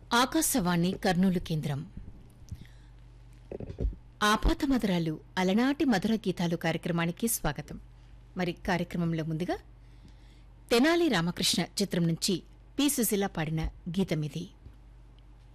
ఆకాశవాణి కర్నూలు కేంద్రం ఆపాతమధురాలు అలనాటి మధుర గీతాలు కార్యక్రమానికి స్వాగతం. మరి కార్యక్రమంలో ముందుగా తెనాలి రామకృష్ణ చిత్రం నుంచి పి సుశీల పాడిన గీతమిది.